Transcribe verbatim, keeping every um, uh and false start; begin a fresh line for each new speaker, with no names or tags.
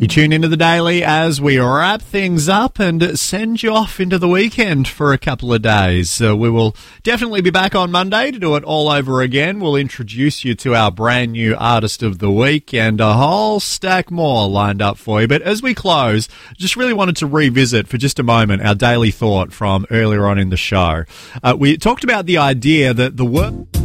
You tune into the Daily as we wrap things up and send you off into the weekend for a couple of days. So we will definitely be back on Monday to do it all over again. We'll introduce you to our brand new Artist of the Week and a whole stack more lined up for you. But as we close, just really wanted to revisit for just a moment our daily thought from earlier on in the show. Uh, we talked about the idea that the work...